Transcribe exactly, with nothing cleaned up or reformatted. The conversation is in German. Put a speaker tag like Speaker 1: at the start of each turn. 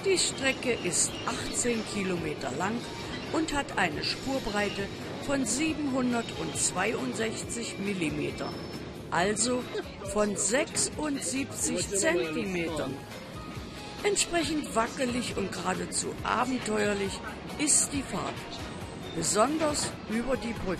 Speaker 1: Die Strecke ist achtzehn Kilometer lang und hat eine Spurbreite von siebenhundertzweiundsechzig Millimeter, also von sechsundsiebzig Zentimetern. Entsprechend wackelig und geradezu abenteuerlich ist die Fahrt, besonders über die Brücke.